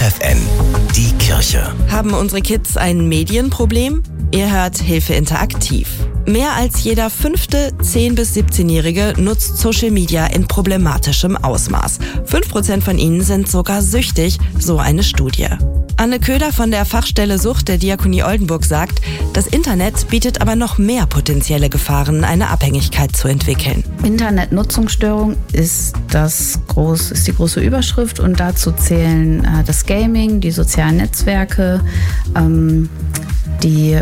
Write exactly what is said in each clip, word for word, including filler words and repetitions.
F M, die Kirche. Haben unsere Kids ein Medienproblem? Ihr hört Hilfe Interaktiv. Mehr als jeder fünfte zehn- bis siebzehnjährige nutzt Social Media in problematischem Ausmaß. fünf Prozent von ihnen sind sogar süchtig, so eine Studie. Anne Köder von der Fachstelle Sucht der Diakonie Oldenburg sagt, das Internet bietet aber noch mehr potenzielle Gefahren, eine Abhängigkeit zu entwickeln. Internetnutzungsstörung ist, das groß, ist die große Überschrift und dazu zählen äh, das Gaming, die sozialen Netzwerke, ähm, die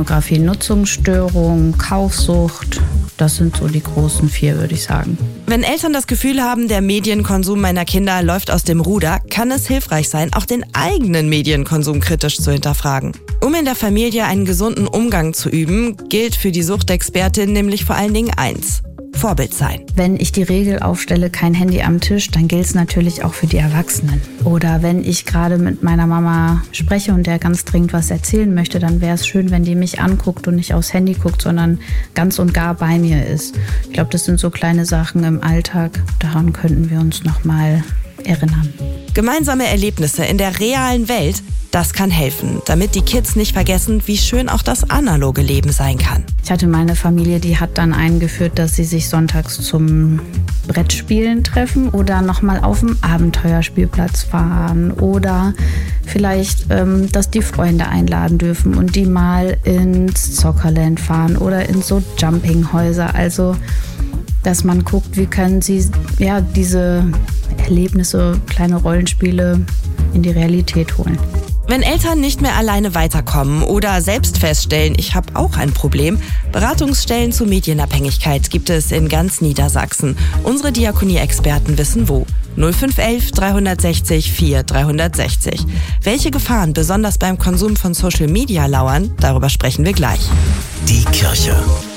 Pornografie-Nutzungsstörung, Kaufsucht. Das sind so die großen vier, würde ich sagen. Wenn Eltern das Gefühl haben, der Medienkonsum meiner Kinder läuft aus dem Ruder, kann es hilfreich sein, auch den eigenen Medienkonsum kritisch zu hinterfragen. Um in der Familie einen gesunden Umgang zu üben, gilt für die Suchtexpertin nämlich vor allen Dingen eins: Vorbild sein. Wenn ich die Regel aufstelle, kein Handy am Tisch, dann gilt es natürlich auch für die Erwachsenen. Oder wenn ich gerade mit meiner Mama spreche und der ganz dringend was erzählen möchte, dann wäre es schön, wenn die mich anguckt und nicht aufs Handy guckt, sondern ganz und gar bei mir ist. Ich glaube, das sind so kleine Sachen im Alltag, daran könnten wir uns nochmal erinnern. Gemeinsame Erlebnisse in der realen Welt, das kann helfen, damit die Kids nicht vergessen, wie schön auch das analoge Leben sein kann. Ich hatte meine Familie, die hat dann eingeführt, dass sie sich sonntags zum Brettspielen treffen oder nochmal auf dem Abenteuerspielplatz fahren oder vielleicht, ähm, dass die Freunde einladen dürfen und die mal ins Zockerland fahren oder in so Jumpinghäuser. Also, dass man guckt, wie können sie ja diese Erlebnisse, kleine Rollenspiele in die Realität holen. Wenn Eltern nicht mehr alleine weiterkommen oder selbst feststellen, ich habe auch ein Problem, Beratungsstellen zur Medienabhängigkeit gibt es in ganz Niedersachsen. Unsere Diakonie-Experten wissen wo. null fünf elf dreihundertsechzig vier dreihundertsechzig. Welche Gefahren besonders beim Konsum von Social Media lauern, darüber sprechen wir gleich. Die Kirche.